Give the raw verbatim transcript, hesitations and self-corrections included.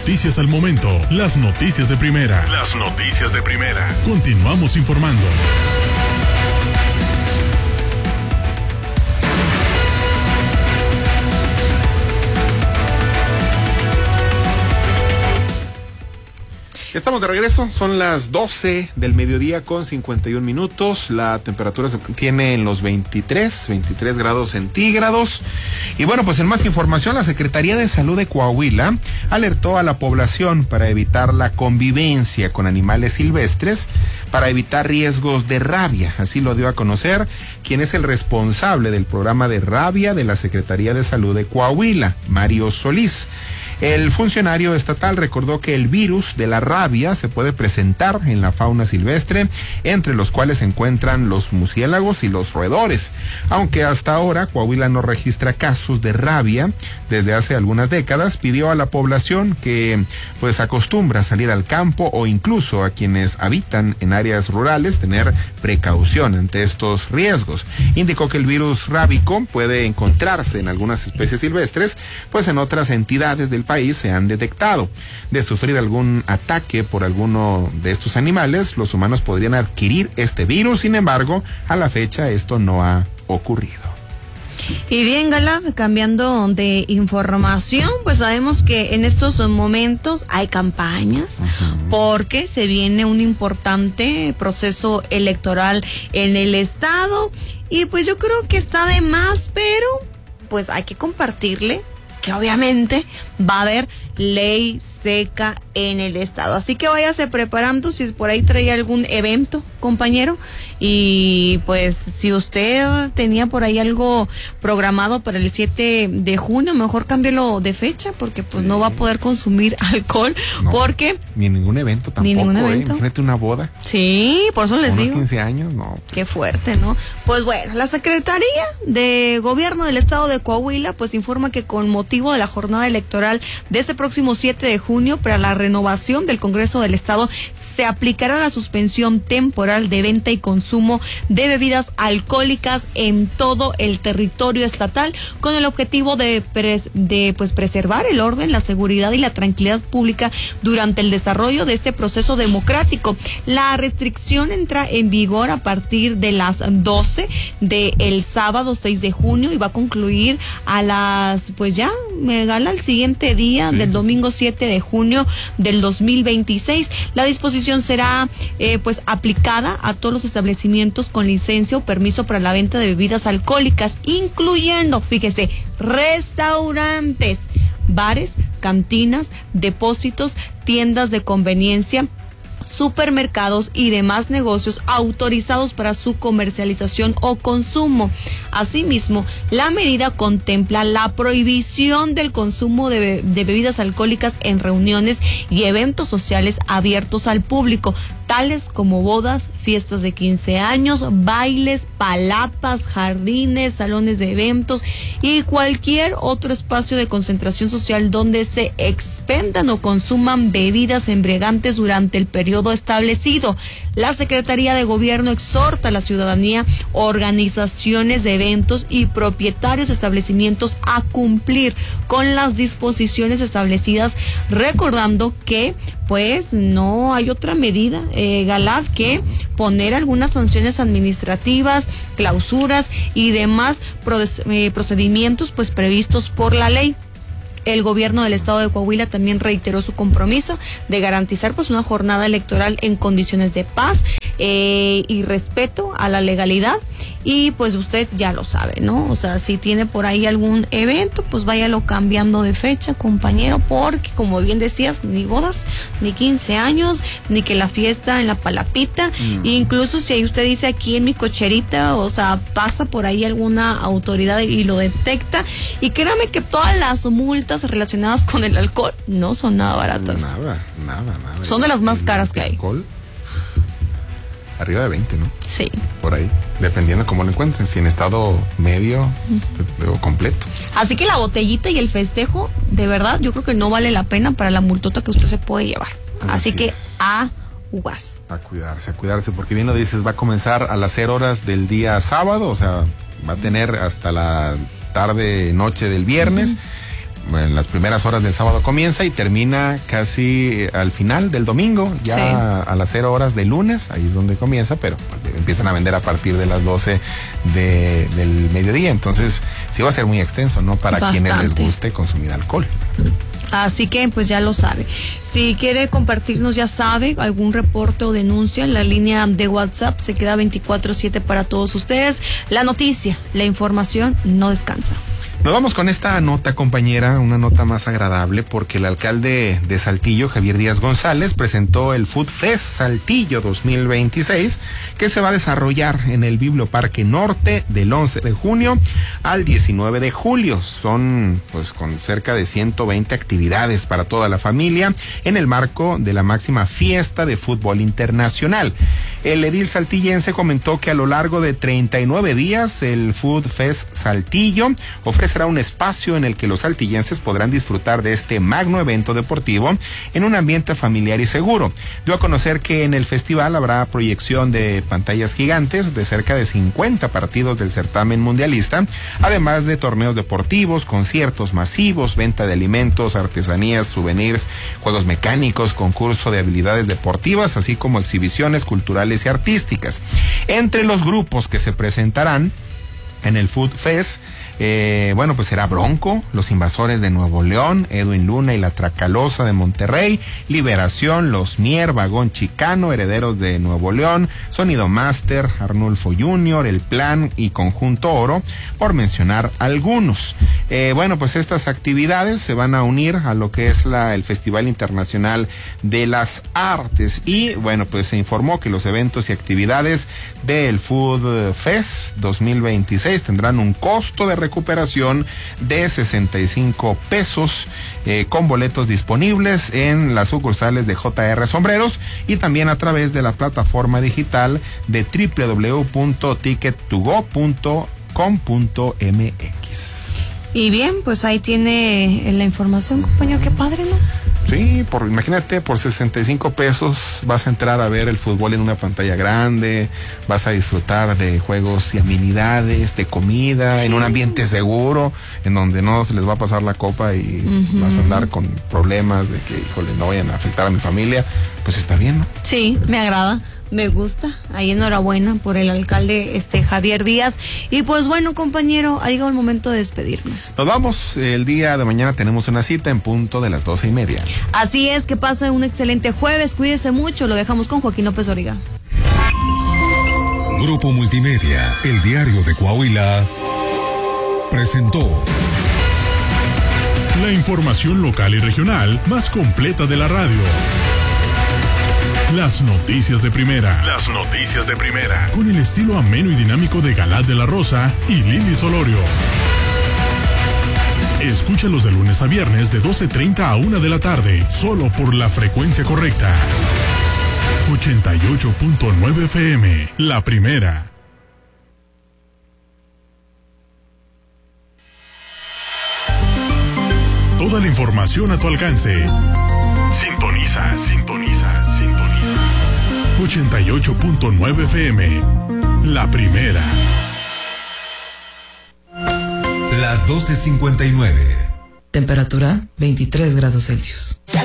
noticias al momento, las noticias de primera. Las noticias de primera. Continuamos informando. Estamos de regreso, son las doce del mediodía con cincuenta y un minutos, la temperatura se mantiene en los veintitrés, veintitrés grados centígrados. Y bueno, pues en más información, la Secretaría de Salud de Coahuila alertó a la población para evitar la convivencia con animales silvestres, para evitar riesgos de rabia. Así lo dio a conocer quien es el responsable del programa de rabia de la Secretaría de Salud de Coahuila, Mario Solís. El funcionario estatal recordó que el virus de la rabia se puede presentar en la fauna silvestre, entre los cuales se encuentran los murciélagos y los roedores. Aunque hasta ahora Coahuila no registra casos de rabia desde hace algunas décadas, pidió a la población que pues acostumbra a salir al campo o incluso a quienes habitan en áreas rurales tener precaución ante estos riesgos. Indicó que el virus rábico puede encontrarse en algunas especies silvestres, pues en otras entidades del país se han detectado. De sufrir algún ataque por alguno de estos animales, los humanos podrían adquirir este virus. Sin embargo, a la fecha esto no ha ocurrido. Y bien, Galad, cambiando de información, pues sabemos que en estos momentos hay campañas, uh-huh, porque se viene un importante proceso electoral en el estado, y pues yo creo que está de más, pero pues hay que compartirle que obviamente va a haber ley seca en el estado. Así que váyase preparando si por ahí trae algún evento, compañero. Y pues si usted tenía por ahí algo programado para el siete de junio, mejor cámbielo de fecha, porque pues sí, no va a poder consumir alcohol, no, porque... Ni ningún evento tampoco, ni ningún evento. ¿eh? Imagínate una boda. Sí, por eso les unos digo. quince años, no. Qué fuerte, ¿no? Pues bueno, la Secretaría de Gobierno del Estado de Coahuila pues informa que con motivo de la jornada electoral de este próximo siete de junio para la renovación del Congreso del Estado se aplicará la suspensión temporal de venta y consumo de bebidas alcohólicas en todo el territorio estatal, con el objetivo de, pres, de pues preservar el orden, la seguridad y la tranquilidad pública durante el desarrollo de este proceso democrático. La restricción entra en vigor a partir de las doce del sábado seis de junio y va a concluir a las, pues ya, me gana el siguiente día, sí, del domingo siete de junio del dos mil veintiséis. La disposición será eh, pues aplicada a todos los establecimientos con licencia o permiso para la venta de bebidas alcohólicas, incluyendo, fíjese, restaurantes, bares, cantinas, depósitos, tiendas de conveniencia, supermercados y demás negocios autorizados para su comercialización o consumo. Asimismo, la medida contempla la prohibición del consumo de, be- de bebidas alcohólicas en reuniones y eventos sociales abiertos al público, tales como bodas, fiestas de quince años, bailes, palapas, jardines, salones de eventos y cualquier otro espacio de concentración social donde se expendan o consuman bebidas embriagantes durante el periodo establecido. La Secretaría de Gobierno exhorta a la ciudadanía, organizaciones de eventos y propietarios de establecimientos a cumplir con las disposiciones establecidas, recordando que pues no hay otra medida, eh, Galad, que poner algunas sanciones administrativas, clausuras y demás procedimientos pues previstos por la ley. El gobierno del estado de Coahuila también reiteró su compromiso de garantizar pues una jornada electoral en condiciones de paz eh, y respeto a la legalidad, y pues usted ya lo sabe, ¿no? O sea, si tiene por ahí algún evento, pues váyalo cambiando de fecha, compañero, porque como bien decías, ni bodas, ni quince años, ni que la fiesta en la palapita, mm. e incluso si usted dice aquí en mi cocherita, o sea, pasa por ahí alguna autoridad y lo detecta, y créame que todas las multas relacionadas con el alcohol no son nada baratas. Nada, nada, nada. Son de las más caras que hay. Alcohol, arriba de veinte, ¿no? Sí. Por ahí, dependiendo cómo lo encuentren, si en estado medio uh-huh. o completo. Así que la botellita y el festejo, de verdad, yo creo que no vale la pena para la multota que usted se puede llevar. Así, Así que es. a ugas. A cuidarse, a cuidarse, porque bien lo dices, va a comenzar a las cero horas del día sábado, o sea, va a tener hasta la tarde, noche del viernes. Uh-huh. en las primeras horas del sábado comienza y termina casi al final del domingo, ya sí. a, a las cero horas del lunes, ahí es donde comienza, pero pues, empiezan a vender a partir de las doce de, del mediodía, entonces sí va a ser muy extenso, ¿no? Para Bastante. Quienes les guste consumir alcohol. Así que pues ya lo sabe. Si quiere compartirnos, ya sabe, algún reporte o denuncia, la línea de WhatsApp se queda veinticuatro siete para todos ustedes. La noticia, la información no descansa. Nos vamos con esta nota, compañera, una nota más agradable, porque el alcalde de Saltillo, Javier Díaz González, presentó el Food Fest Saltillo dos mil veintiséis, que se va a desarrollar en el Biblioparque Norte del once de junio al diecinueve de julio. Son, pues, con cerca de ciento veinte actividades para toda la familia en el marco de la máxima fiesta de fútbol internacional. El edil saltillense comentó que a lo largo de treinta y nueve días, el Food Fest Saltillo ofrece será un espacio en el que los saltillenses podrán disfrutar de este magno evento deportivo en un ambiente familiar y seguro. Dio a conocer que en el festival habrá proyección de pantallas gigantes de cerca de cincuenta partidos del certamen mundialista, además de torneos deportivos, conciertos masivos, venta de alimentos, artesanías, souvenirs, juegos mecánicos, concurso de habilidades deportivas, así como exhibiciones culturales y artísticas. Entre los grupos que se presentarán en el Food Fest, Eh, bueno, pues será Bronco, Los Invasores de Nuevo León, Edwin Luna y la Tracalosa de Monterrey, Liberación, Los Mier, Vagón Chicano, Herederos de Nuevo León, Sonido Master, Arnulfo junior, El Plan y Conjunto Oro, por mencionar algunos. Eh, bueno, pues estas actividades se van a unir a lo que es la, el Festival Internacional de las Artes y, bueno, pues se informó que los eventos y actividades del Food Fest dos mil veintiséis tendrán un costo de recuperación de sesenta y cinco pesos eh, con boletos disponibles en las sucursales de J R Sombreros y también a través de la plataforma digital de doble u doble u doble u punto ticket to go punto com punto m x. Y bien, pues ahí tiene la información, compañero, qué padre, ¿no? Sí, por, imagínate, por sesenta y cinco pesos vas a entrar a ver el fútbol en una pantalla grande, vas a disfrutar de juegos y amenidades, de comida, sí. en un ambiente seguro, en donde no se les va a pasar la copa y uh-huh. vas a andar con problemas de que, híjole, no vayan a afectar a mi familia. Pues está bien, ¿no? Sí, me agrada. Me gusta, ahí enhorabuena por el alcalde este Javier Díaz. Y pues bueno, compañero, ha llegado el momento de despedirnos. Nos vamos, el día de mañana tenemos una cita en punto de las doce y media. Así es, que pase un excelente jueves, cuídese mucho, lo dejamos con Joaquín López Origa. Grupo Multimedia, el diario de Coahuila, presentó la información local y regional más completa de la radio. Las noticias de primera. Las noticias de primera. Con el estilo ameno y dinámico de Galad de la Rosa y Lili Solorio. Escúchalos de lunes a viernes de doce treinta a una de la tarde, solo por la frecuencia correcta. ochenta y ocho punto nueve F M, la primera. Toda la información a tu alcance. Sintoniza, sintoniza, sintoniza. ochenta y ocho punto nueve F M, la primera. Las doce cincuenta y nueve. Temperatura veintitrés grados Celsius.